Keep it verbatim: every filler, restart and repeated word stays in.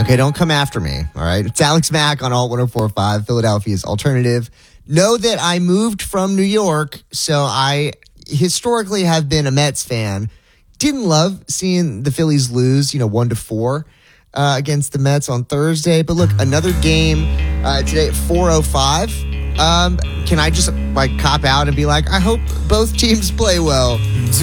Okay, don't come after me, all right? It's Alex Mack on Alt one oh four point five, Philadelphia's alternative. Know that I moved from New York, so I historically have been a Mets fan. Didn't love seeing the Phillies lose, you know, one to four uh, against the Mets on Thursday. But look, another game uh, today at four oh five. Um, can I just like cop out and be like, I hope both teams play well?